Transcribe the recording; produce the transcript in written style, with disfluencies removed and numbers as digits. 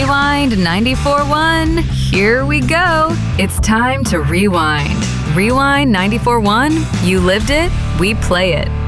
Rewind 94.1. Here we go. It's time to rewind. Rewind 94.1. You lived it, we play it.